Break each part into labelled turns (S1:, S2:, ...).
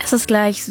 S1: Es ist gleich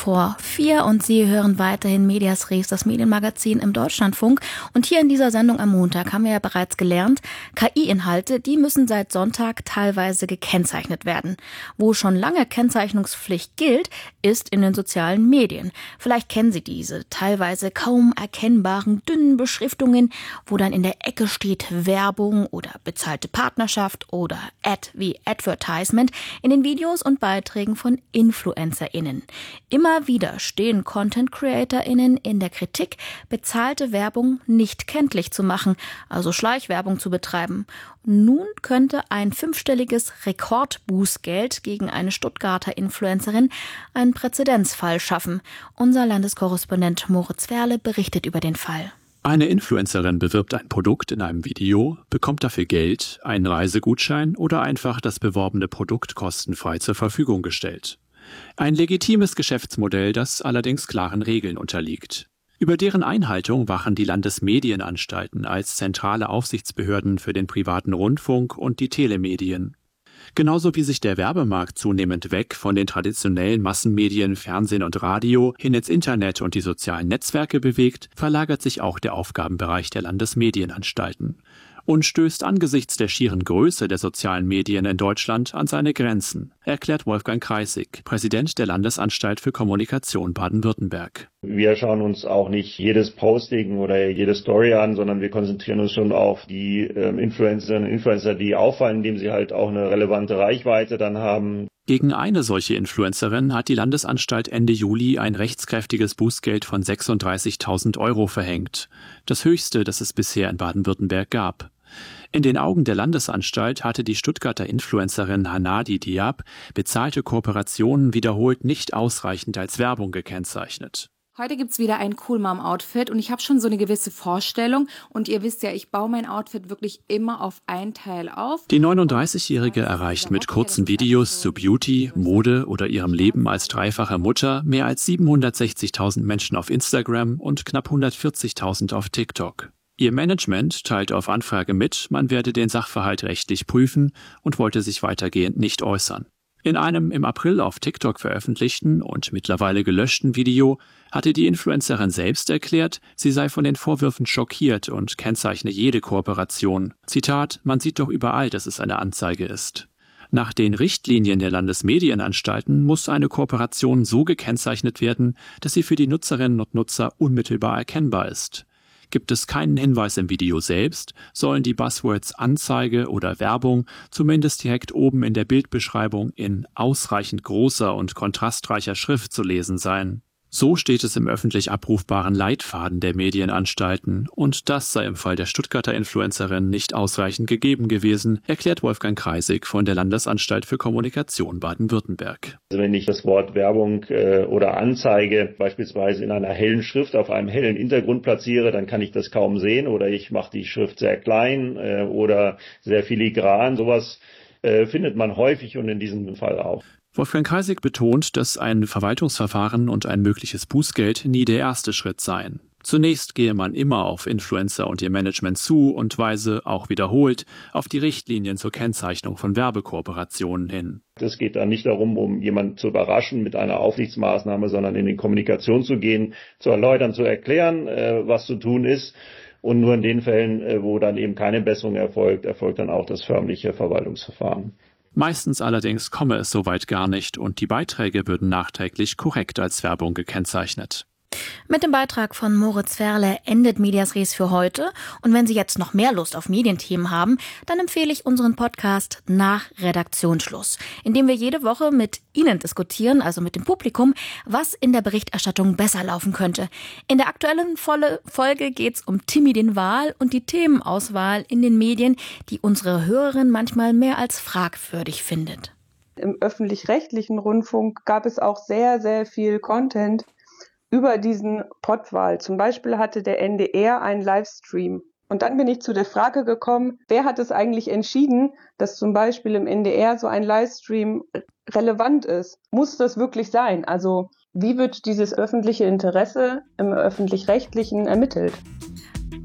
S1: 7:04 und Sie hören weiterhin Medias Res, das Medienmagazin im Deutschlandfunk. Und hier in dieser Sendung am Montag haben wir ja bereits gelernt, KI-Inhalte, die müssen seit Sonntag teilweise gekennzeichnet werden. Wo schon lange Kennzeichnungspflicht gilt, ist in den sozialen Medien. Vielleicht kennen Sie diese teilweise kaum erkennbaren dünnen Beschriftungen, wo dann in der Ecke steht Werbung oder bezahlte Partnerschaft oder Ad wie Advertisement in den Videos und Beiträgen von InfluencerInnen. Immer wieder stehen Content-CreatorInnen in der Kritik, bezahlte Werbung nicht kenntlich zu machen, also Schleichwerbung zu betreiben. Nun könnte ein 5-stelliges Rekordbußgeld gegen eine Stuttgarter Influencerin einen Präzedenzfall schaffen. Unser Landeskorrespondent Moritz Ferle berichtet über den Fall.
S2: Eine Influencerin bewirbt ein Produkt in einem Video, bekommt dafür Geld, einen Reisegutschein oder einfach das beworbene Produkt kostenfrei zur Verfügung gestellt. Ein legitimes Geschäftsmodell, das allerdings klaren Regeln unterliegt. Über deren Einhaltung wachen die Landesmedienanstalten als zentrale Aufsichtsbehörden für den privaten Rundfunk und die Telemedien. Genauso wie sich der Werbemarkt zunehmend weg von den traditionellen Massenmedien Fernsehen und Radio hin ins Internet und die sozialen Netzwerke bewegt, verlagert sich auch der Aufgabenbereich der Landesmedienanstalten und stößt angesichts der schieren Größe der sozialen Medien in Deutschland an seine Grenzen, erklärt Wolfgang Kreissig, Präsident der Landesanstalt für Kommunikation Baden-Württemberg.
S3: Wir schauen uns auch nicht jedes Posting oder jede Story an, sondern wir konzentrieren uns schon auf die Influencerinnen und Influencer, die auffallen, indem sie halt auch eine relevante Reichweite dann haben.
S2: Gegen eine solche Influencerin hat die Landesanstalt Ende Juli ein rechtskräftiges Bußgeld von 36.000 € verhängt. Das höchste, das es bisher in Baden-Württemberg gab. In den Augen der Landesanstalt hatte die Stuttgarter Influencerin Hanadi Diab bezahlte Kooperationen wiederholt nicht ausreichend als Werbung gekennzeichnet.
S4: Heute gibt's wieder ein Cool Mom Outfit und ich habe schon so eine gewisse Vorstellung und ihr wisst ja, ich baue mein Outfit wirklich immer auf ein Teil auf.
S2: Die 39-Jährige erreicht mit kurzen Videos zu Beauty, Mode oder ihrem Leben als dreifache Mutter mehr als 760.000 Menschen auf Instagram und knapp 140.000 auf TikTok. Ihr Management teilt auf Anfrage mit, man werde den Sachverhalt rechtlich prüfen und wollte sich weitergehend nicht äußern. In einem im April auf TikTok veröffentlichten und mittlerweile gelöschten Video hatte die Influencerin selbst erklärt, sie sei von den Vorwürfen schockiert und kennzeichne jede Kooperation. Zitat, man sieht doch überall, dass es eine Anzeige ist. Nach den Richtlinien der Landesmedienanstalten muss eine Kooperation so gekennzeichnet werden, dass sie für die Nutzerinnen und Nutzer unmittelbar erkennbar ist. Gibt es keinen Hinweis im Video selbst, sollen die Buzzwords Anzeige oder Werbung zumindest direkt oben in der Bildbeschreibung in ausreichend großer und kontrastreicher Schrift zu lesen sein. So steht es im öffentlich abrufbaren Leitfaden der Medienanstalten und das sei im Fall der Stuttgarter Influencerin nicht ausreichend gegeben gewesen, erklärt Wolfgang Kreissig von der Landesanstalt für Kommunikation Baden-Württemberg.
S3: Also wenn ich das Wort Werbung oder Anzeige beispielsweise in einer hellen Schrift auf einem hellen Hintergrund platziere, dann kann ich das kaum sehen oder ich mache die Schrift sehr klein oder sehr filigran. Sowas findet man häufig und in diesem Fall auch.
S2: Wolfgang Kreissig betont, dass ein Verwaltungsverfahren und ein mögliches Bußgeld nie der erste Schritt seien. Zunächst gehe man immer auf Influencer und ihr Management zu und weise, auch wiederholt, auf die Richtlinien zur Kennzeichnung von Werbekooperationen hin.
S3: Es geht dann nicht darum, um jemanden zu überraschen mit einer Aufsichtsmaßnahme, sondern in die Kommunikation zu gehen, zu erläutern, zu erklären, was zu tun ist. Und nur in den Fällen, wo dann eben keine Besserung erfolgt, erfolgt dann auch das förmliche Verwaltungsverfahren.
S2: Meistens allerdings komme es soweit gar nicht und die Beiträge würden nachträglich korrekt als Werbung gekennzeichnet.
S1: Mit dem Beitrag von Moritz Ferle endet Medias Res für heute. Und wenn Sie jetzt noch mehr Lust auf Medienthemen haben, dann empfehle ich unseren Podcast nach Redaktionsschluss, in dem wir jede Woche mit Ihnen diskutieren, also mit dem Publikum, was in der Berichterstattung besser laufen könnte. In der aktuellen Folge geht es um Timmy den Wal und die Themenauswahl in den Medien, die unsere Hörerin manchmal mehr als fragwürdig findet.
S5: Im öffentlich-rechtlichen Rundfunk gab es auch sehr, sehr viel Content über diesen Pottwal. Zum Beispiel hatte der NDR einen Livestream. Und dann bin ich zu der Frage gekommen, wer hat es eigentlich entschieden, dass zum Beispiel im NDR so ein Livestream relevant ist? Muss das wirklich sein? Also wie wird dieses öffentliche Interesse im öffentlich-rechtlichen ermittelt?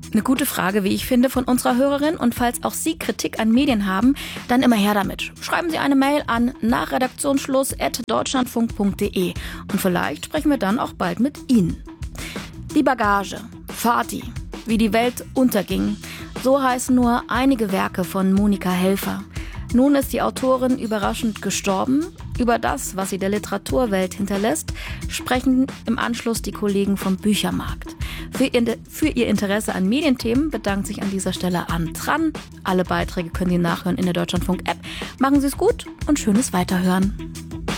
S1: Eine gute Frage, wie ich finde, von unserer Hörerin. Und falls auch Sie Kritik an Medien haben, dann immer her damit. Schreiben Sie eine Mail an nachredaktionsschluss@deutschlandfunk.de. Und vielleicht sprechen wir dann auch bald mit Ihnen. Die Bagage, Fatih, wie die Welt unterging. So heißen nur einige Werke von Monika Helfer. Nun ist die Autorin überraschend gestorben. Über das, was sie der Literaturwelt hinterlässt, sprechen im Anschluss die Kollegen vom Büchermarkt. Für ihr Interesse an Medienthemen bedankt sich an dieser Stelle Ann Tran. Alle Beiträge können Sie nachhören in der Deutschlandfunk-App. Machen Sie es gut und schönes Weiterhören.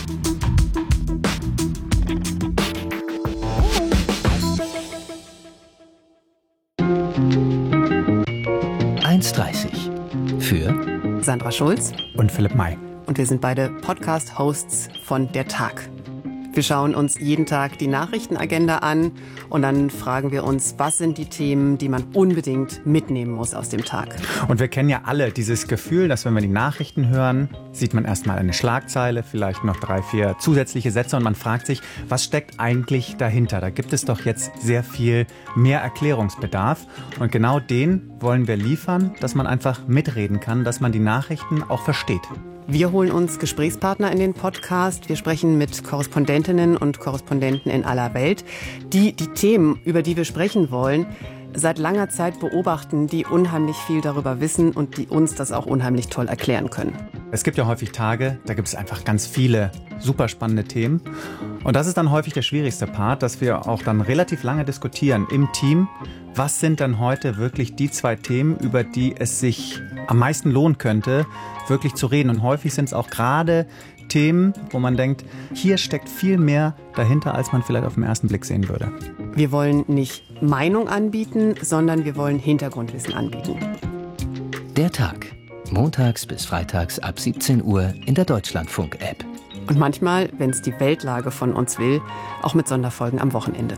S6: Für
S7: Sandra Schulz
S8: und Philipp May.
S7: Und wir sind beide Podcast-Hosts von Der Tag. Wir schauen uns jeden Tag die Nachrichtenagenda an und dann fragen wir uns, was sind die Themen, die man unbedingt mitnehmen muss aus dem Tag.
S8: Und wir kennen ja alle dieses Gefühl, dass wenn wir die Nachrichten hören, sieht man erstmal eine Schlagzeile, vielleicht noch 3, 4 zusätzliche Sätze und man fragt sich, was steckt eigentlich dahinter? Da gibt es doch jetzt sehr viel mehr Erklärungsbedarf und genau den wollen wir liefern, dass man einfach mitreden kann, dass man die Nachrichten auch versteht.
S7: Wir holen uns Gesprächspartner in den Podcast. Wir sprechen mit Korrespondentinnen und Korrespondenten in aller Welt, die die Themen, über die wir sprechen wollen, seit langer Zeit beobachten, die unheimlich viel darüber wissen und die uns das auch unheimlich toll erklären können.
S8: Es gibt ja häufig Tage, da gibt es einfach ganz viele super spannende Themen. Und das ist dann häufig der schwierigste Part, dass wir auch dann relativ lange diskutieren im Team. Was sind dann heute wirklich die 2 Themen, über die es sich am meisten lohnen könnte, wirklich zu reden? Und häufig sind es auch gerade Themen, wo man denkt, hier steckt viel mehr dahinter, als man vielleicht auf den ersten Blick sehen würde.
S7: Wir wollen nicht Meinung anbieten, sondern wir wollen Hintergrundwissen anbieten.
S6: Der Tag. Montags bis freitags ab 17 Uhr in der Deutschlandfunk-App.
S7: Und manchmal, wenn es die Weltlage von uns will, auch mit Sonderfolgen am Wochenende.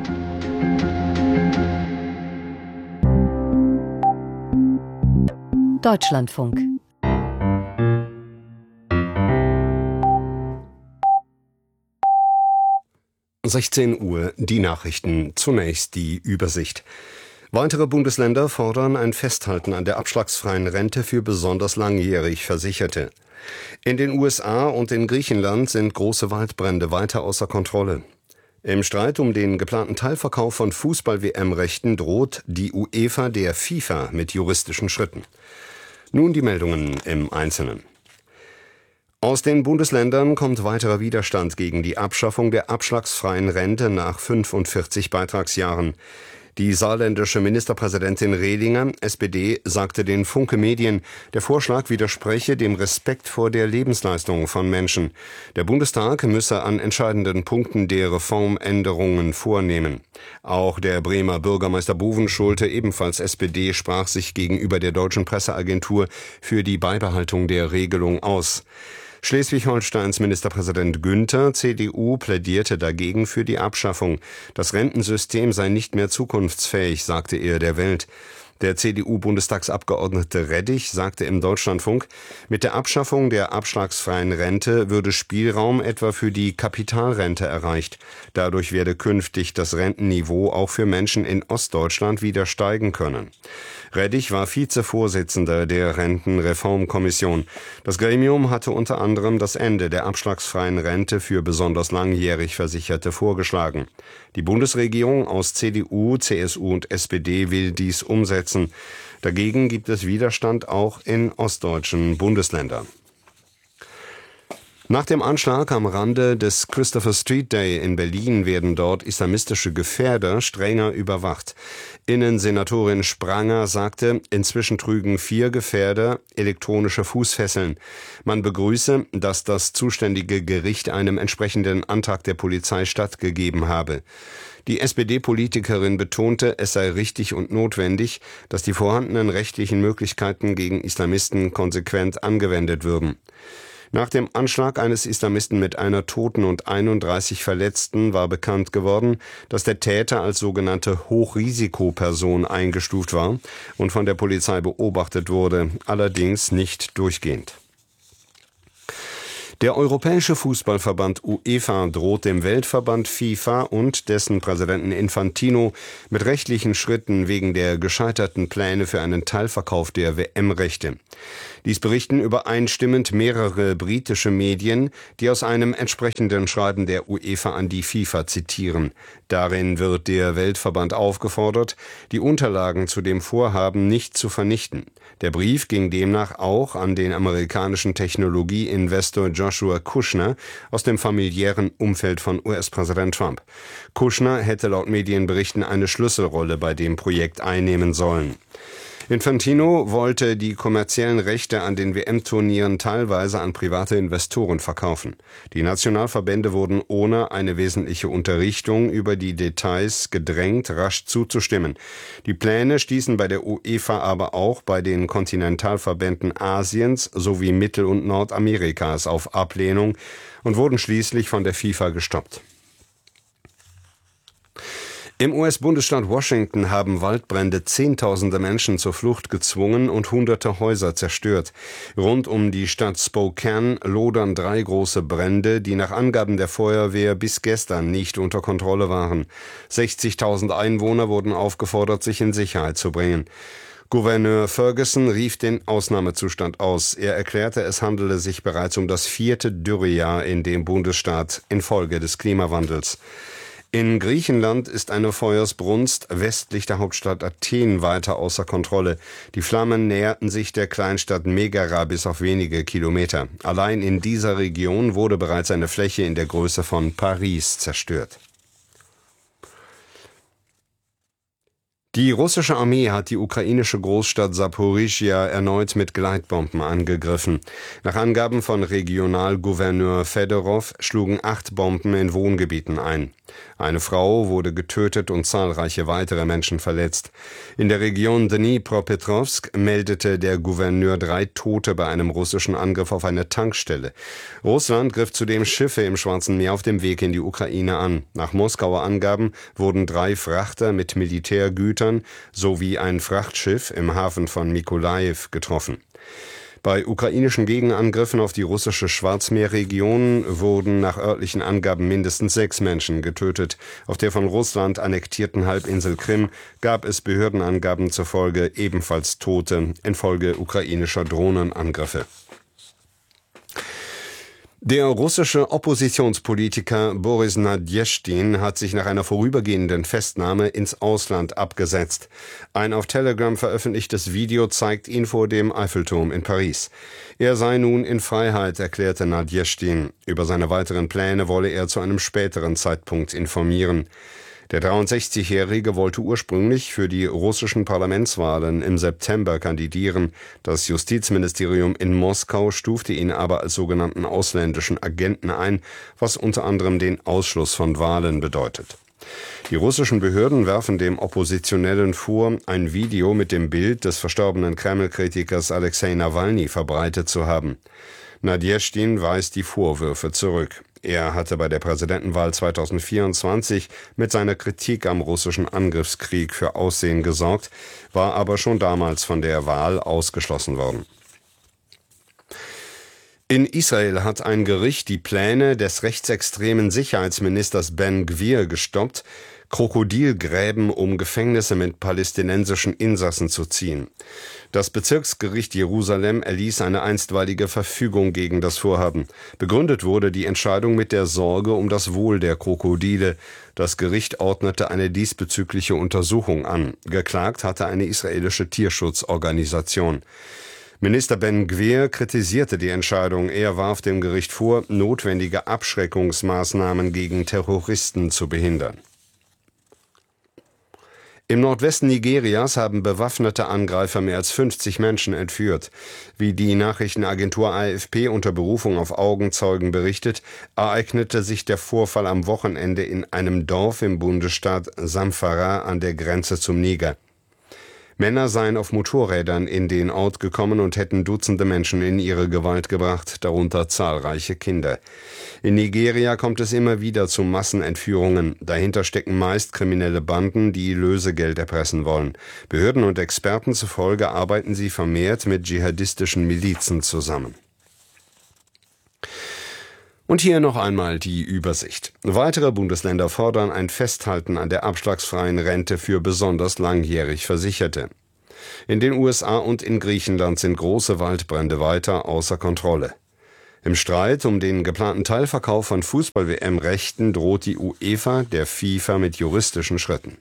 S9: Deutschlandfunk.
S10: (16 Uhr) die Nachrichten. Zunächst die Übersicht. Weitere Bundesländer fordern ein Festhalten an der abschlagsfreien Rente für besonders langjährig Versicherte. In den USA und in Griechenland sind große Waldbrände weiter außer Kontrolle. Im Streit um den geplanten Teilverkauf von Fußball-WM-Rechten droht die UEFA der FIFA mit juristischen Schritten. Nun die Meldungen im Einzelnen. Aus den Bundesländern kommt weiterer Widerstand gegen die Abschaffung der abschlagsfreien Rente nach 45 Beitragsjahren. Die saarländische Ministerpräsidentin Rehlinger, SPD, sagte den Funke Medien, der Vorschlag widerspreche dem Respekt vor der Lebensleistung von Menschen. Der Bundestag müsse an entscheidenden Punkten der Reformänderungen vornehmen. Auch der Bremer Bürgermeister Bovenschulte, ebenfalls SPD, sprach sich gegenüber der deutschen Presseagentur für die Beibehaltung der Regelung aus. Schleswig-Holsteins Ministerpräsident Günther, CDU, plädierte dagegen für die Abschaffung. Das Rentensystem sei nicht mehr zukunftsfähig, sagte er der Welt. Der CDU-Bundestagsabgeordnete Reddich sagte im Deutschlandfunk, mit der Abschaffung der abschlagsfreien Rente würde Spielraum etwa für die Kapitalrente erreicht. Dadurch werde künftig das Rentenniveau auch für Menschen in Ostdeutschland wieder steigen können. Reddich war Vizevorsitzender der Rentenreformkommission. Das Gremium hatte unter anderem das Ende der abschlagsfreien Rente für besonders langjährig Versicherte vorgeschlagen. Die Bundesregierung aus CDU, CSU und SPD will dies umsetzen. Dagegen gibt es Widerstand auch in ostdeutschen Bundesländern. Nach dem Anschlag am Rande des Christopher Street Day in Berlin werden dort islamistische Gefährder strenger überwacht. Innensenatorin Spranger sagte, inzwischen trügen 4 Gefährder elektronische Fußfesseln. Man begrüße, dass das zuständige Gericht einem entsprechenden Antrag der Polizei stattgegeben habe. Die SPD-Politikerin betonte, es sei richtig und notwendig, dass die vorhandenen rechtlichen Möglichkeiten gegen Islamisten konsequent angewendet würden. Nach dem Anschlag eines Islamisten mit einer Toten und 31 Verletzten war bekannt geworden, dass der Täter als sogenannte Hochrisikoperson eingestuft war und von der Polizei beobachtet wurde, allerdings nicht durchgehend. Der Europäische Fußballverband UEFA droht dem Weltverband FIFA und dessen Präsidenten Infantino mit rechtlichen Schritten wegen der gescheiterten Pläne für einen Teilverkauf der WM-Rechte. Dies berichten übereinstimmend mehrere britische Medien, die aus einem entsprechenden Schreiben der UEFA an die FIFA zitieren. Darin wird der Weltverband aufgefordert, die Unterlagen zu dem Vorhaben nicht zu vernichten. Der Brief ging demnach auch an den amerikanischen Technologieinvestor Joshua Kushner aus dem familiären Umfeld von US-Präsident Trump. Kushner hätte laut Medienberichten eine Schlüsselrolle bei dem Projekt einnehmen sollen. Infantino wollte die kommerziellen Rechte an den WM-Turnieren teilweise an private Investoren verkaufen. Die Nationalverbände wurden ohne eine wesentliche Unterrichtung über die Details gedrängt, rasch zuzustimmen. Die Pläne stießen bei der UEFA aber auch bei den Kontinentalverbänden Asiens sowie Mittel- und Nordamerikas auf Ablehnung und wurden schließlich von der FIFA gestoppt. Im US-Bundesstaat Washington haben Waldbrände Zehntausende Menschen zur Flucht gezwungen und hunderte Häuser zerstört. Rund um die Stadt Spokane lodern 3 große Brände, die nach Angaben der Feuerwehr bis gestern nicht unter Kontrolle waren. 60.000 Einwohner wurden aufgefordert, sich in Sicherheit zu bringen. Gouverneur Ferguson rief den Ausnahmezustand aus. Er erklärte, es handele sich bereits um das 4. Dürrejahr in dem Bundesstaat infolge des Klimawandels. In Griechenland ist eine Feuersbrunst westlich der Hauptstadt Athen weiter außer Kontrolle. Die Flammen näherten sich der Kleinstadt Megara bis auf wenige Kilometer. Allein in dieser Region wurde bereits eine Fläche in der Größe von Paris zerstört. Die russische Armee hat die ukrainische Großstadt Saporischschja erneut mit Gleitbomben angegriffen. Nach Angaben von Regionalgouverneur Fedorow schlugen 8 Bomben in Wohngebieten ein. Eine Frau wurde getötet und zahlreiche weitere Menschen verletzt. In der Region Dnipropetrovsk meldete der Gouverneur 3 Tote bei einem russischen Angriff auf eine Tankstelle. Russland griff zudem Schiffe im Schwarzen Meer auf dem Weg in die Ukraine an. Nach Moskauer Angaben wurden 3 Frachter mit Militärgütern sowie ein Frachtschiff im Hafen von Mykolajiw getroffen. Bei ukrainischen Gegenangriffen auf die russische Schwarzmeerregion wurden nach örtlichen Angaben mindestens 6 Menschen getötet. Auf der von Russland annektierten Halbinsel Krim gab es Behördenangaben zufolge ebenfalls Tote infolge ukrainischer Drohnenangriffe. Der russische Oppositionspolitiker Boris Nadjeschtin hat sich nach einer vorübergehenden Festnahme ins Ausland abgesetzt. Ein auf Telegram veröffentlichtes Video zeigt ihn vor dem Eiffelturm in Paris. Er sei nun in Freiheit, erklärte Nadjeschtin. Über seine weiteren Pläne wolle er zu einem späteren Zeitpunkt informieren. Der 63-Jährige wollte ursprünglich für die russischen Parlamentswahlen im September kandidieren. Das Justizministerium in Moskau stufte ihn aber als sogenannten ausländischen Agenten ein, was unter anderem den Ausschluss von Wahlen bedeutet. Die russischen Behörden werfen dem Oppositionellen vor, ein Video mit dem Bild des verstorbenen Kreml-Kritikers Alexei Nawalny verbreitet zu haben. Nadjeschtin weist die Vorwürfe zurück. Er hatte bei der Präsidentenwahl 2024 mit seiner Kritik am russischen Angriffskrieg für Aussehen gesorgt, war aber schon damals von der Wahl ausgeschlossen worden. In Israel hat ein Gericht die Pläne des rechtsextremen Sicherheitsministers Ben Gvir gestoppt, Krokodilgräben um Gefängnisse mit palästinensischen Insassen zu ziehen. Das Bezirksgericht Jerusalem erließ eine einstweilige Verfügung gegen das Vorhaben. Begründet wurde die Entscheidung mit der Sorge um das Wohl der Krokodile. Das Gericht ordnete eine diesbezügliche Untersuchung an. Geklagt hatte eine israelische Tierschutzorganisation. Minister Ben Gvir kritisierte die Entscheidung. Er warf dem Gericht vor, notwendige Abschreckungsmaßnahmen gegen Terroristen zu behindern. Im Nordwesten Nigerias haben bewaffnete Angreifer mehr als 50 Menschen entführt. Wie die Nachrichtenagentur AFP unter Berufung auf Augenzeugen berichtet, ereignete sich der Vorfall am Wochenende in einem Dorf im Bundesstaat Zamfara an der Grenze zum Niger. Männer seien auf Motorrädern in den Ort gekommen und hätten Dutzende Menschen in ihre Gewalt gebracht, darunter zahlreiche Kinder. In Nigeria kommt es immer wieder zu Massenentführungen. Dahinter stecken meist kriminelle Banden, die Lösegeld erpressen wollen. Behörden und Experten zufolge arbeiten sie vermehrt mit dschihadistischen Milizen zusammen. Und hier noch einmal die Übersicht. Weitere Bundesländer fordern ein Festhalten an der abschlagsfreien Rente für besonders langjährig Versicherte. In den USA und in Griechenland sind große Waldbrände weiter außer Kontrolle. Im Streit um den geplanten Teilverkauf von Fußball-WM-Rechten droht die UEFA der FIFA mit juristischen Schritten.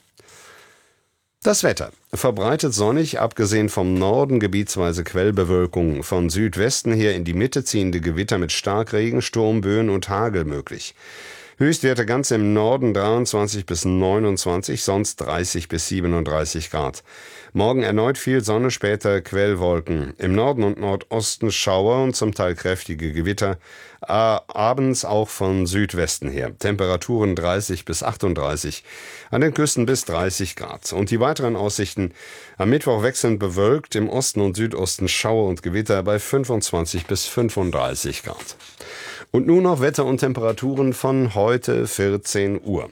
S10: Das Wetter. Verbreitet sonnig, abgesehen vom Norden gebietsweise Quellbewölkung. Von Südwesten her in die Mitte ziehende Gewitter mit Starkregen, Sturmböen und Hagel möglich. Höchstwerte ganz im Norden 23 bis 29, sonst 30 bis 37 Grad. Morgen erneut viel Sonne, später Quellwolken. Im Norden und Nordosten Schauer und zum Teil kräftige Gewitter. Abends auch von Südwesten her. Temperaturen 30 bis 38, an den Küsten bis 30 Grad. Und die weiteren Aussichten: am Mittwoch wechselnd bewölkt, im Osten und Südosten Schauer und Gewitter bei 25 bis 35 Grad. Und nun noch Wetter und Temperaturen von heute 14 Uhr.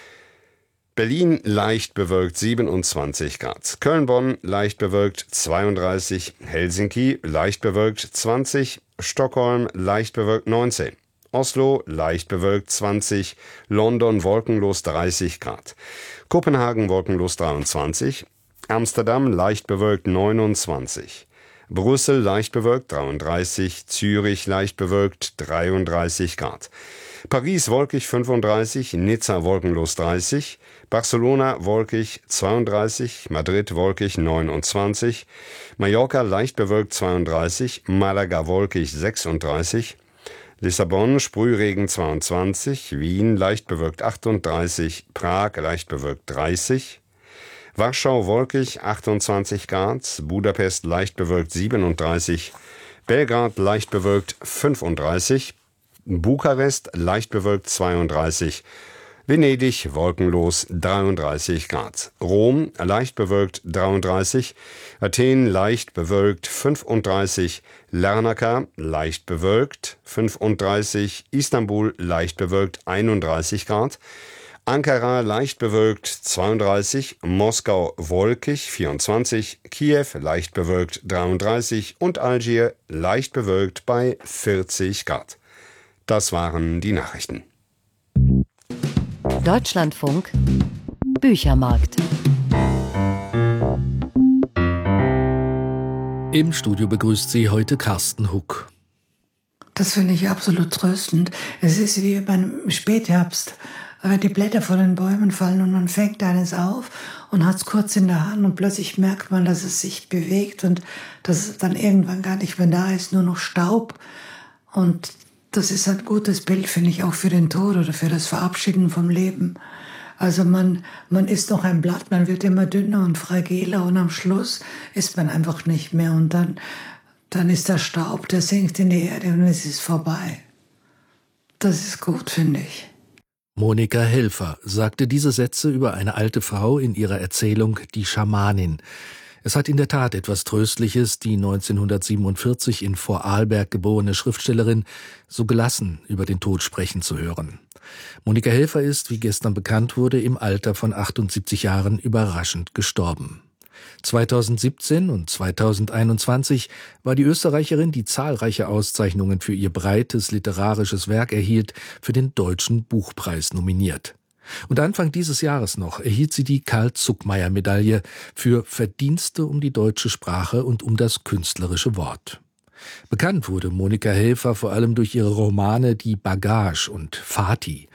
S10: Berlin leicht bewölkt 27 Grad. Köln-Bonn leicht bewölkt 32. Helsinki leicht bewölkt 20. Stockholm leicht bewölkt 19. Oslo leicht bewölkt 20. London wolkenlos 30 Grad. Kopenhagen wolkenlos 23. Amsterdam leicht bewölkt 29. Brüssel leicht bewölkt 33, Zürich leicht bewölkt 33 Grad. Paris wolkig 35, Nizza wolkenlos 30, Barcelona wolkig 32, Madrid wolkig 29, Mallorca leicht bewölkt 32, Malaga wolkig 36, Lissabon Sprühregen 22, Wien leicht bewölkt 38, Prag leicht bewölkt 30, Warschau wolkig 28 Grad, Budapest leicht bewölkt 37, Belgrad leicht bewölkt 35, Bukarest leicht bewölkt 32, Venedig wolkenlos 33 Grad, Rom leicht bewölkt 33, Athen leicht bewölkt 35, Larnaca leicht bewölkt 35, Istanbul leicht bewölkt 31 Grad, Ankara leicht bewölkt 32, Moskau wolkig 24, Kiew leicht bewölkt 33 und Algier leicht bewölkt bei 40 Grad. Das waren die Nachrichten.
S9: Deutschlandfunk Büchermarkt.
S11: Im Studio begrüßt Sie heute Carsten Huck.
S12: Das finde ich absolut tröstend. Es ist wie beim Spätherbst, wenn die Blätter von den Bäumen fallen und man fängt eines auf und hat es kurz in der Hand und plötzlich merkt man, dass es sich bewegt und dass es dann irgendwann gar nicht mehr da ist, nur noch Staub. Und das ist ein gutes Bild, finde ich, auch für den Tod oder für das Verabschieden vom Leben. Also man ist noch ein Blatt, man wird immer dünner und fragiler und am Schluss ist man einfach nicht mehr. Und dann ist der Staub, der sinkt in die Erde und es ist vorbei. Das ist gut, finde ich.
S11: Monika Helfer sagte diese Sätze über eine alte Frau in ihrer Erzählung Die Schamanin. Es hat in der Tat etwas Tröstliches, die 1947 in Vorarlberg geborene Schriftstellerin so gelassen über den Tod sprechen zu hören. Monika Helfer ist, wie gestern bekannt wurde, im Alter von 78 Jahren überraschend gestorben. 2017 und 2021 war die Österreicherin, die zahlreiche Auszeichnungen für ihr breites literarisches Werk erhielt, für den Deutschen Buchpreis nominiert. Und Anfang dieses Jahres noch erhielt sie die Karl-Zuckmayer-Medaille für Verdienste um die deutsche Sprache und um das künstlerische Wort. Bekannt wurde Monika Helfer vor allem durch ihre Romane Die Bagage und Fatih.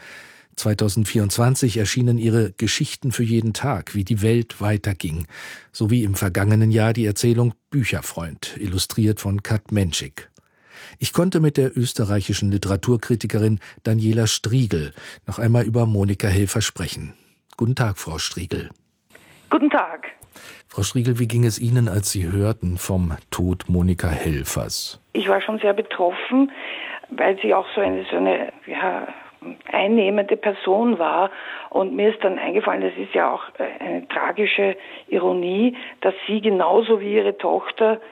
S11: 2024 erschienen ihre Geschichten für jeden Tag, wie die Welt weiterging, sowie im vergangenen Jahr die Erzählung Bücherfreund, illustriert von Kat Menschik. Ich konnte mit der österreichischen Literaturkritikerin Daniela Striegel noch einmal über Monika Helfer sprechen. Guten Tag, Frau Striegel.
S13: Guten Tag.
S11: Frau Striegel, wie ging es Ihnen, als Sie hörten vom Tod Monika Helfers?
S13: Ich war schon sehr betroffen, weil sie auch so eine einnehmende Person war. Und mir ist dann eingefallen, das ist ja auch eine tragische Ironie, dass sie genauso wie ihre Tochter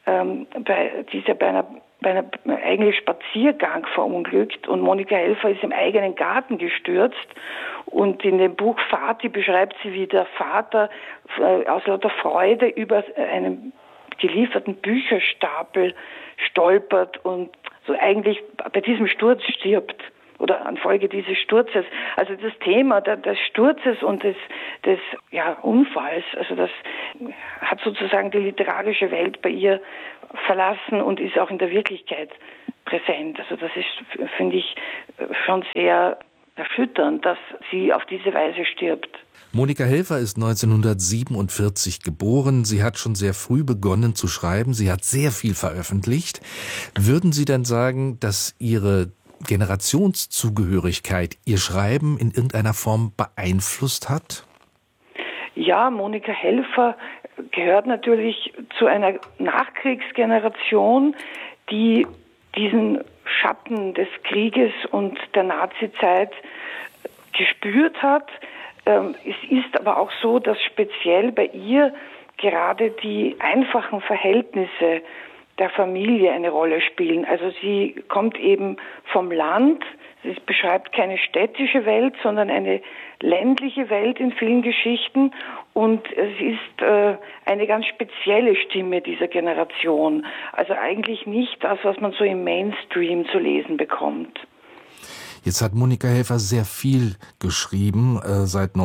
S13: bei einem eigentlich Spaziergang verunglückt und Monika Helfer ist im eigenen Garten gestürzt und in dem Buch Fatih beschreibt sie, wie der Vater aus lauter Freude über einen gelieferten Bücherstapel stolpert und so eigentlich bei diesem Sturz stirbt oder an Folge dieses Sturzes. Also das Thema des Sturzes und des Unfalls, also das hat sozusagen die literarische Welt bei ihr verlassen und ist auch in der Wirklichkeit präsent. Also das ist, finde ich, schon sehr erschütternd, dass sie auf diese Weise stirbt.
S11: Monika Helfer ist 1947 geboren. Sie hat schon sehr früh begonnen zu schreiben. Sie hat sehr viel veröffentlicht. Würden Sie denn sagen, dass Ihre Generationszugehörigkeit ihr Schreiben in irgendeiner Form beeinflusst hat?
S13: Ja, Monika Helfer gehört natürlich zu einer Nachkriegsgeneration, die diesen Schatten des Krieges und der Nazizeit gespürt hat. Es ist aber auch so, dass speziell bei ihr gerade die einfachen Verhältnisse der Familie eine Rolle spielen. Also sie kommt eben vom Land, sie beschreibt keine städtische Welt, sondern eine ländliche Welt in vielen Geschichten und es ist eine ganz spezielle Stimme dieser Generation. Also eigentlich nicht das, was man so im Mainstream zu lesen bekommt.
S11: Jetzt hat Monika Helfer sehr viel geschrieben, seit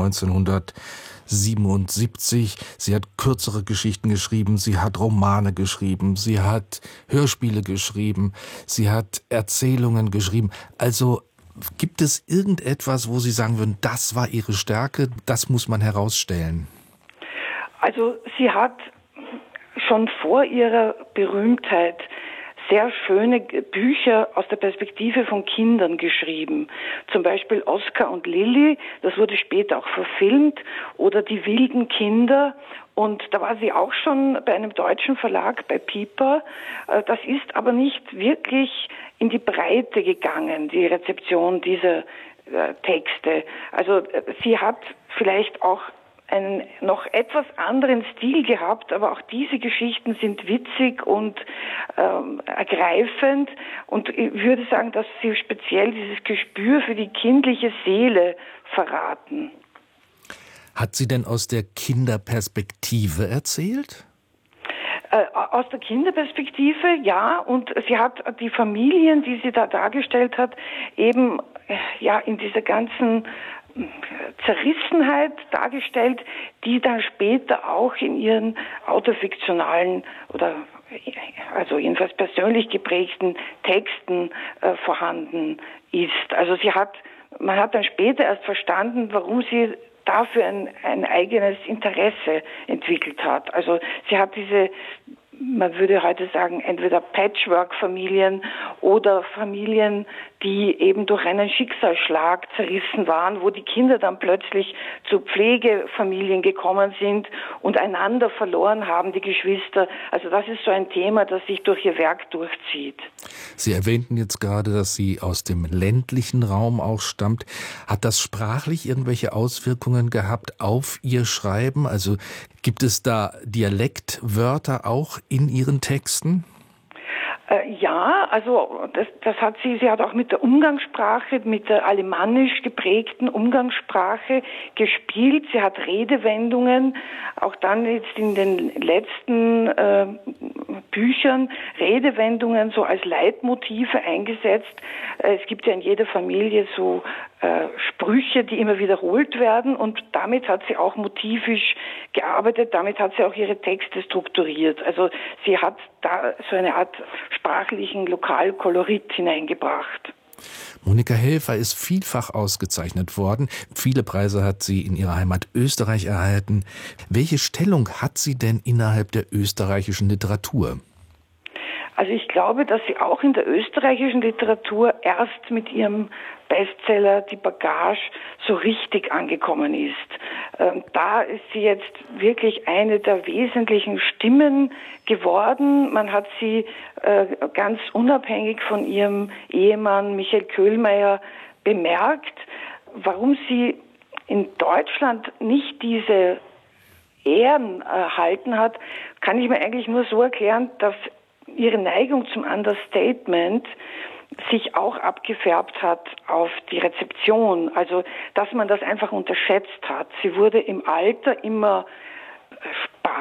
S11: 1977. Sie hat kürzere Geschichten geschrieben, sie hat Romane geschrieben, sie hat Hörspiele geschrieben, sie hat Erzählungen geschrieben. Also gibt es irgendetwas, wo Sie sagen würden, das war ihre Stärke, das muss man herausstellen?
S13: Also sie hat schon vor ihrer Berühmtheit sehr schöne Bücher aus der Perspektive von Kindern geschrieben. Zum Beispiel Oskar und Lilli, das wurde später auch verfilmt, oder Die wilden Kinder. Und da war sie auch schon bei einem deutschen Verlag, bei Piper. Das ist aber nicht wirklich in die Breite gegangen, die Rezeption dieser Texte. Also sie hat vielleicht auch einen noch etwas anderen Stil gehabt, aber auch diese Geschichten sind witzig und ergreifend und ich würde sagen, dass sie speziell dieses Gespür für die kindliche Seele verraten.
S11: Hat sie denn aus der Kinderperspektive erzählt?
S13: Aus der Kinderperspektive, ja, und sie hat die Familien, die sie da dargestellt hat, eben in dieser ganzen Zerrissenheit dargestellt, die dann später auch in ihren autofiktionalen oder also jedenfalls persönlich geprägten Texten vorhanden ist. Also man hat dann später erst verstanden, warum sie dafür ein eigenes Interesse entwickelt hat. Also sie hat diese, man würde heute sagen, entweder Patchwork-Familien oder Familien, die eben durch einen Schicksalsschlag zerrissen waren, wo die Kinder dann plötzlich zu Pflegefamilien gekommen sind und einander verloren haben, die Geschwister. Also das ist so ein Thema, das sich durch ihr Werk durchzieht.
S11: Sie erwähnten jetzt gerade, dass sie aus dem ländlichen Raum auch stammt. Hat das sprachlich irgendwelche Auswirkungen gehabt auf ihr Schreiben? Also gibt es da Dialektwörter auch in ihren Texten?
S13: Ja, also das hat sie hat auch mit der Umgangssprache, mit der alemannisch geprägten Umgangssprache gespielt. Sie hat Redewendungen, auch dann jetzt in den letzten Büchern Redewendungen so als Leitmotive eingesetzt. Es gibt ja in jeder Familie so Sprüche, die immer wiederholt werden und damit hat sie auch motivisch gearbeitet, damit hat sie auch ihre Texte strukturiert. Also sie hat da so eine Art sprachlichen Lokalkolorit hineingebracht.
S11: Monika Helfer ist vielfach ausgezeichnet worden. Viele Preise hat sie in ihrer Heimat Österreich erhalten. Welche Stellung hat sie denn innerhalb der österreichischen Literatur?
S13: Also ich glaube, dass sie auch in der österreichischen Literatur erst mit ihrem Bestseller Die Bagage so richtig angekommen ist. Da ist sie jetzt wirklich eine der wesentlichen Stimmen geworden. Man hat sie ganz unabhängig von ihrem Ehemann Michael Köhlmeier bemerkt. Warum sie in Deutschland nicht diese Ehren erhalten hat, kann ich mir eigentlich nur so erklären, dass ihre Neigung zum Understatement sich auch abgefärbt hat auf die Rezeption, also dass man das einfach unterschätzt hat. Sie wurde im Alter immer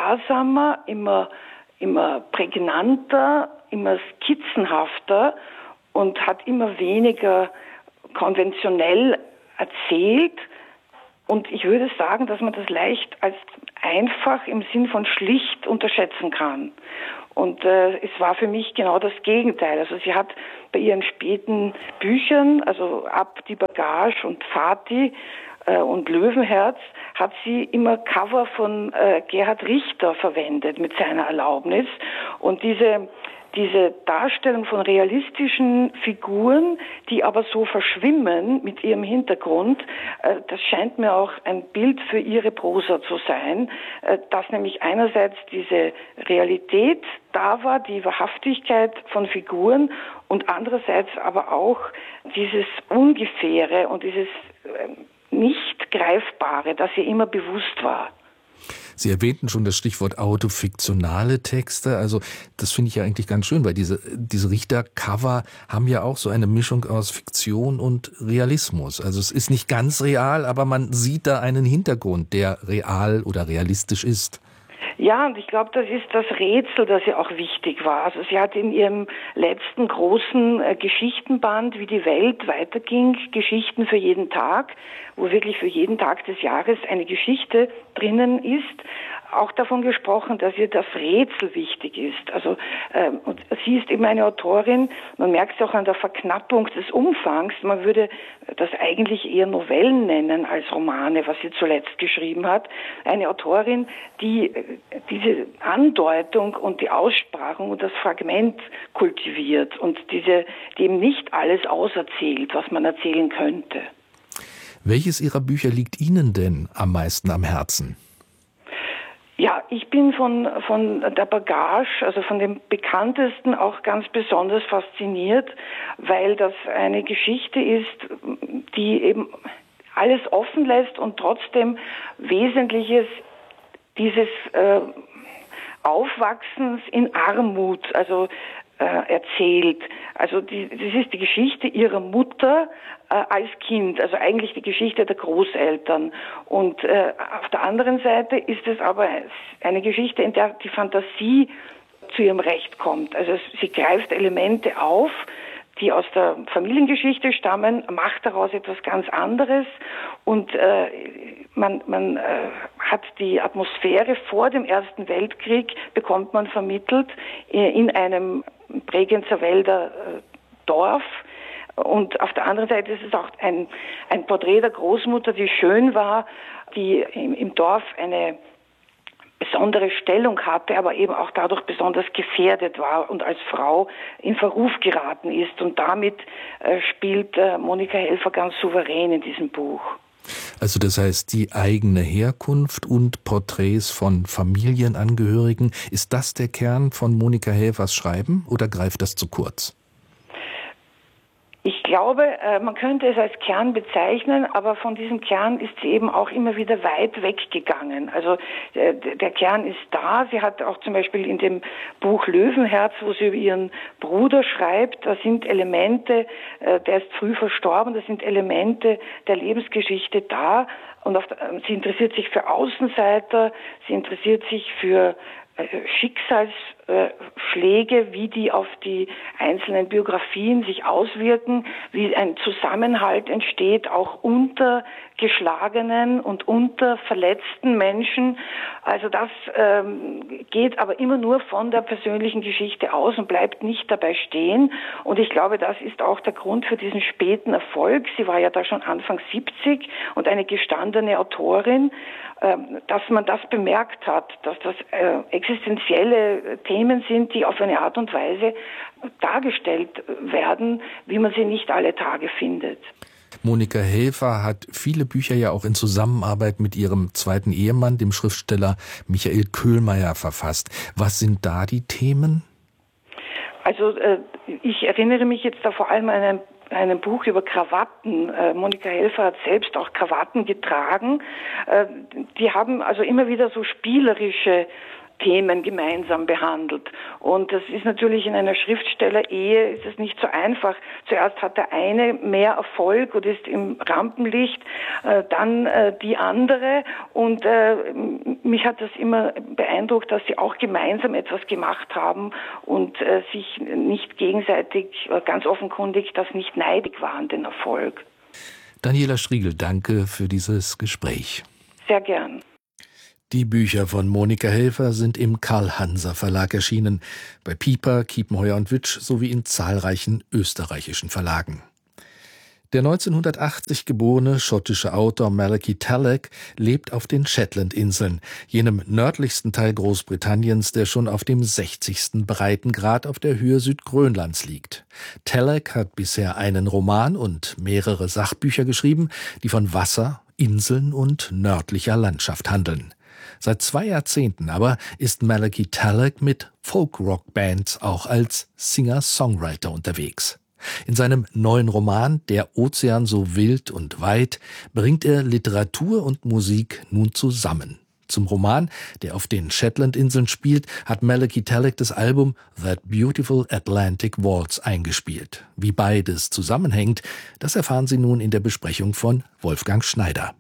S13: sparsamer, immer prägnanter, immer skizzenhafter und hat immer weniger konventionell erzählt. Und ich würde sagen, dass man das leicht als einfach im Sinn von schlicht unterschätzen kann. Und es war für mich genau das Gegenteil. Also sie hat bei ihren späten Büchern, also ab die Bagage und Vati und Löwenherz, hat sie immer Cover von Gerhard Richter verwendet mit seiner Erlaubnis. Und diese Darstellung von realistischen Figuren, die aber so verschwimmen mit ihrem Hintergrund, das scheint mir auch ein Bild für ihre Prosa zu sein, dass nämlich einerseits diese Realität da war, die Wahrhaftigkeit von Figuren und andererseits aber auch dieses Ungefähre und dieses nicht Greifbare, das ihr immer bewusst war.
S11: Sie erwähnten schon das Stichwort autofiktionale Texte. Also das finde ich ja eigentlich ganz schön, weil diese Richter-Cover haben ja auch so eine Mischung aus Fiktion und Realismus. Also es ist nicht ganz real, aber man sieht da einen Hintergrund, der real oder realistisch ist.
S13: Ja, und ich glaube, das ist das Rätsel, das ja auch wichtig war. Also sie hat in ihrem letzten großen Geschichtenband, wie die Welt weiterging, Geschichten für jeden Tag, wo wirklich für jeden Tag des Jahres eine Geschichte drinnen ist, auch davon gesprochen, dass ihr das Rätsel wichtig ist. Also und sie ist eben eine Autorin, man merkt es auch an der Verknappung des Umfangs, man würde das eigentlich eher Novellen nennen als Romane, was sie zuletzt geschrieben hat. Eine Autorin, die diese Andeutung und die Aussprachung und das Fragment kultiviert und die eben nicht alles auserzählt, was man erzählen könnte.
S11: Welches Ihrer Bücher liegt Ihnen denn am meisten am Herzen?
S13: Ja, ich bin von der Bagage, also von dem Bekanntesten, auch ganz besonders fasziniert, weil das eine Geschichte ist, die eben alles offen lässt und trotzdem Wesentliches dieses Aufwachsens in Armut, also erzählt. Also das ist die Geschichte ihrer Mutter als Kind, also eigentlich die Geschichte der Großeltern. Und auf der anderen Seite ist es aber eine Geschichte, in der die Fantasie zu ihrem Recht kommt. Also sie greift Elemente auf, die aus der Familiengeschichte stammen, macht daraus etwas ganz anderes und man hat die Atmosphäre vor dem Ersten Weltkrieg, bekommt man vermittelt in einem Bregenzer Wälder Dorf. Und auf der anderen Seite ist es auch ein Porträt der Großmutter, die schön war, die im Dorf eine besondere Stellung hatte, aber eben auch dadurch besonders gefährdet war und als Frau in Verruf geraten ist. Und damit spielt Monika Helfer ganz souverän in diesem Buch.
S11: Also das heißt, die eigene Herkunft und Porträts von Familienangehörigen, ist das der Kern von Monika Helfers Schreiben oder greift das zu kurz?
S13: Ich glaube, man könnte es als Kern bezeichnen, aber von diesem Kern ist sie eben auch immer wieder weit weggegangen. Also der Kern ist da. Sie hat auch zum Beispiel in dem Buch Löwenherz, wo sie über ihren Bruder schreibt, da sind Elemente, der ist früh verstorben, da sind Elemente der Lebensgeschichte da. Und sie interessiert sich für Außenseiter, sie interessiert sich für Schicksalsschläge, wie die auf die einzelnen Biografien sich auswirken, wie ein Zusammenhalt entsteht, auch unter geschlagenen und unter verletzten Menschen. Also das geht aber immer nur von der persönlichen Geschichte aus und bleibt nicht dabei stehen. Und ich glaube, das ist auch der Grund für diesen späten Erfolg. Sie war ja da schon Anfang 70 und eine gestandene Autorin, dass man das bemerkt hat, dass das existenzielle Themen sind, die auf eine Art und Weise dargestellt werden, wie man sie nicht alle Tage findet.
S11: Monika Helfer hat viele Bücher ja auch in Zusammenarbeit mit ihrem zweiten Ehemann, dem Schriftsteller Michael Köhlmeier, verfasst. Was sind da die Themen?
S13: Also ich erinnere mich jetzt da vor allem an einem Buch über Krawatten. Monika Helfer hat selbst auch Krawatten getragen. Die haben also immer wieder so spielerische Themen gemeinsam behandelt. Und das ist natürlich in einer Schriftsteller-Ehe ist es nicht so einfach. Zuerst hat der eine mehr Erfolg und ist im Rampenlicht, dann die andere. Und mich hat das immer beeindruckt, dass sie auch gemeinsam etwas gemacht haben und sich nicht gegenseitig, ganz offenkundig, das nicht neidig waren, den Erfolg.
S11: Daniela Striegel, danke für dieses Gespräch.
S13: Sehr gern.
S11: Die Bücher von Monika Helfer sind im Karl-Hanser Verlag erschienen, bei Piper, Kiepenheuer und Witsch sowie in zahlreichen österreichischen Verlagen. Der 1980 geborene schottische Autor Malachi Tallack lebt auf den Shetlandinseln, jenem nördlichsten Teil Großbritanniens, der schon auf dem 60. Breitengrad auf der Höhe Südgrönlands liegt. Tallack hat bisher einen Roman und mehrere Sachbücher geschrieben, die von Wasser, Inseln und nördlicher Landschaft handeln. Seit 2 Jahrzehnten aber ist Malachi Tallack mit Folk-Rock-Bands auch als Singer-Songwriter unterwegs. In seinem neuen Roman »Der Ozean so wild und weit« bringt er Literatur und Musik nun zusammen. Zum Roman, der auf den Shetlandinseln spielt, hat Malachi Tallack das Album »That Beautiful Atlantic Waltz« eingespielt. Wie beides zusammenhängt, das erfahren Sie nun in der Besprechung von Wolfgang Schneider.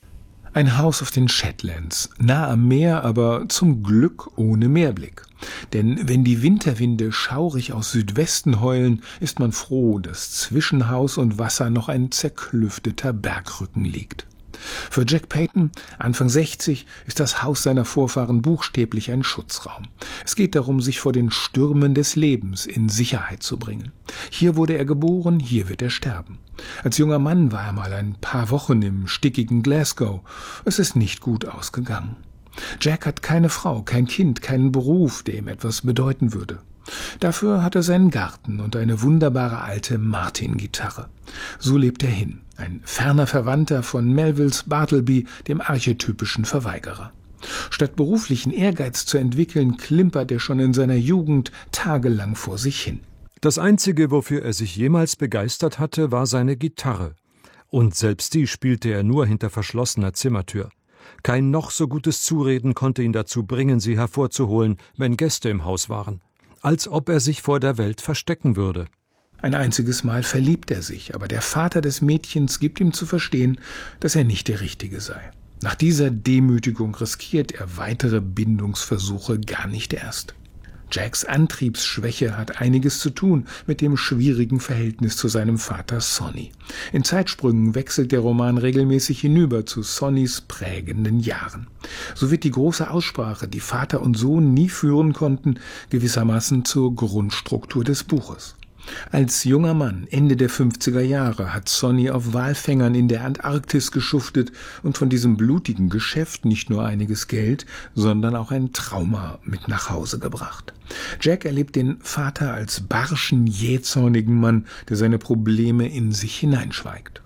S14: Ein Haus auf den Shetlands, nah am Meer, aber zum Glück ohne Meerblick. Denn wenn die Winterwinde schaurig aus Südwesten heulen, ist man froh, dass zwischen Haus und Wasser noch ein zerklüfteter Bergrücken liegt. Für Jack Payton, Anfang 60, ist das Haus seiner Vorfahren buchstäblich ein Schutzraum. Es geht darum, sich vor den Stürmen des Lebens in Sicherheit zu bringen. Hier wurde er geboren, hier wird er sterben. Als junger Mann war er mal ein paar Wochen im stickigen Glasgow. Es ist nicht gut ausgegangen. Jack hat keine Frau, kein Kind, keinen Beruf, der ihm etwas bedeuten würde. Dafür hat er seinen Garten und eine wunderbare alte Martin-Gitarre. So lebt er hin, ein ferner Verwandter von Melvilles Bartleby, dem archetypischen Verweigerer. Statt beruflichen Ehrgeiz zu entwickeln, klimpert er schon in seiner Jugend tagelang vor sich hin.
S15: Das Einzige, wofür er sich jemals begeistert hatte, war seine Gitarre. Und selbst die spielte er nur hinter verschlossener Zimmertür. Kein noch so gutes Zureden konnte ihn dazu bringen, sie hervorzuholen, wenn Gäste im Haus waren. Als ob er sich vor der Welt verstecken würde.
S14: Ein einziges Mal verliebt er sich, aber der Vater des Mädchens gibt ihm zu verstehen, dass er nicht der Richtige sei. Nach dieser Demütigung riskiert er weitere Bindungsversuche gar nicht erst. Jacks Antriebsschwäche hat einiges zu tun mit dem schwierigen Verhältnis zu seinem Vater Sonny. In Zeitsprüngen wechselt der Roman regelmäßig hinüber zu Sonnys prägenden Jahren. So wird die große Aussprache, die Vater und Sohn nie führen konnten, gewissermaßen zur Grundstruktur des Buches. Als junger Mann Ende der 50er Jahre hat Sonny auf Walfängern in der Antarktis geschuftet und von diesem blutigen Geschäft nicht nur einiges Geld, sondern auch ein Trauma mit nach Hause gebracht. Jack erlebt den Vater als barschen, jähzornigen Mann, der seine Probleme in sich hineinschweigt.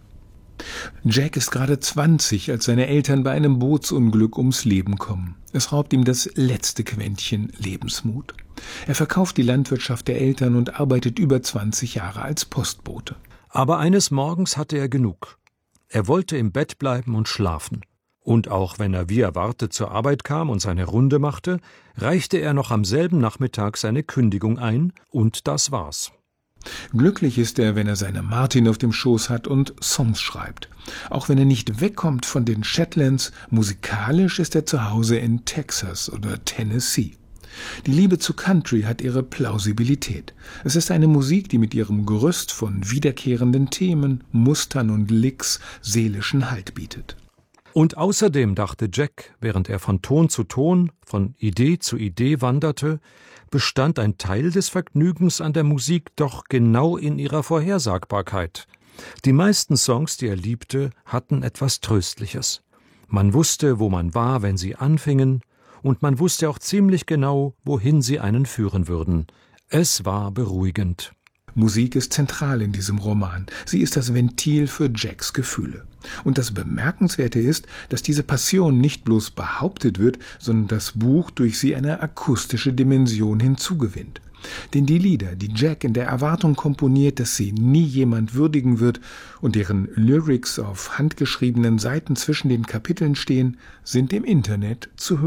S14: Jack ist gerade 20, als seine Eltern bei einem Bootsunglück ums Leben kommen. Es raubt ihm das letzte Quäntchen Lebensmut. Er verkauft die Landwirtschaft der Eltern und arbeitet über 20 Jahre als Postbote.
S15: Aber eines Morgens hatte er genug. Er wollte im Bett bleiben und schlafen. Und auch wenn er wie erwartet zur Arbeit kam und seine Runde machte, reichte er noch am selben Nachmittag seine Kündigung ein, und das war's.
S14: Glücklich ist er, wenn er seine Martin auf dem Schoß hat und Songs schreibt. Auch wenn er nicht wegkommt von den Shetlands, musikalisch ist er zu Hause in Texas oder Tennessee. Die Liebe zu Country hat ihre Plausibilität. Es ist eine Musik, die mit ihrem Gerüst von wiederkehrenden Themen, Mustern und Licks seelischen Halt bietet.
S15: Und außerdem dachte Jack, während er von Ton zu Ton, von Idee zu Idee wanderte, bestand ein Teil des Vergnügens an der Musik doch genau in ihrer Vorhersagbarkeit. Die meisten Songs, die er liebte, hatten etwas Tröstliches. Man wusste, wo man war, wenn sie anfingen, und man wusste auch ziemlich genau, wohin sie einen führen würden. Es war beruhigend.
S14: Musik ist zentral in diesem Roman. Sie ist das Ventil für Jacks Gefühle. Und das Bemerkenswerte ist, dass diese Passion nicht bloß behauptet wird, sondern das Buch durch sie eine akustische Dimension hinzugewinnt. Denn die Lieder, die Jack in der Erwartung komponiert, dass sie nie jemand würdigen wird und deren Lyrics auf handgeschriebenen Seiten zwischen den Kapiteln stehen, sind im Internet zu hören.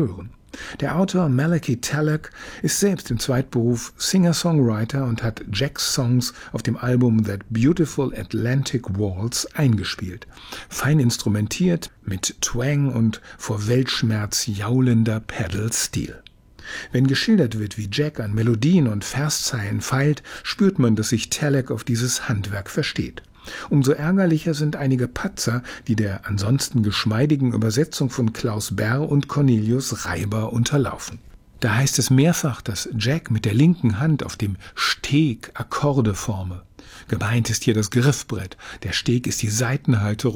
S14: Der Autor Malachi Tallack ist selbst im Zweitberuf Singer-Songwriter und hat Jacks Songs auf dem Album That Beautiful Atlantic Waltz eingespielt. Fein instrumentiert, mit Twang und vor Weltschmerz jaulender Pedal-Stil. Wenn geschildert wird, wie Jack an Melodien und Verszeilen feilt, spürt man, dass sich Tallack auf dieses Handwerk versteht. Umso ärgerlicher sind einige Patzer, die der ansonsten geschmeidigen Übersetzung von Klaus Berr und Cornelius Reiber unterlaufen. Da heißt es mehrfach, dass Jack mit der linken Hand auf dem Steg Akkorde forme. Gemeint ist hier das Griffbrett, der Steg ist die Saitenhalterung